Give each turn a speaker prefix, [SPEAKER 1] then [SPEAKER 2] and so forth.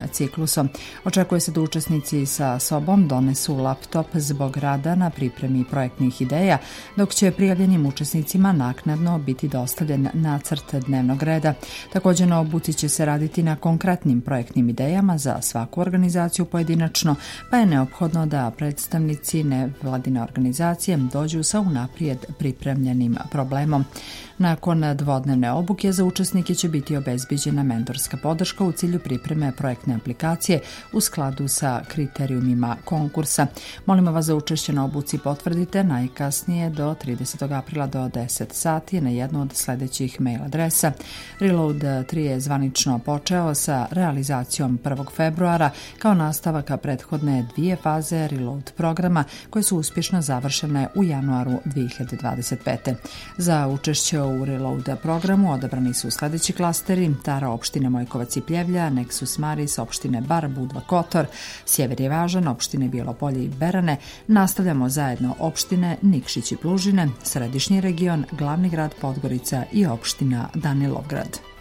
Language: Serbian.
[SPEAKER 1] ciklusom. Očekuje se da učesnici sa sobom donesu laptop zbog rada na pripremi projektnih ideja, dok će prijavljenim učesnicima naknadno biti dostavljen nacrt dnevnog reda. Također na obuci će se raditi na konkretnim projektnim idejama za svaku organizaciju pojedinačno, pa je neophodno da predstavnici nevladine organizacije dođu sa unaprijed pripremljenim problemom. Nakon dvodnevne obuke za učesnike će biti obezbiđena mentorska podrška u cilju pripreme projektne aplikacije u skladu sa kriterijumima konkursa. Molimo vas za učešće na obuci potvrdite najkasnije do 30. aprila do 10 sati na jednu od sljedećih mail adresa. Reload 3 je zvanično počeo sa realizacijom 1. februara kao nastavaka prethodne dvije faze Reload programa koje su uspješno završene u januaru 2025. Za učešće u Reload programu odabrani su sljedeći klasteri: Tara opštine Mojkovac i Pljevlja, Nexus Maris opštine Bar, Budva, Kotor, Sjever je važan opštine Bijelopolje i Berane, Nastavljamo zajedno opštine Nikšić i Plužine, Središnji region, Glavni grad Podgorica i opština Danilovgrad.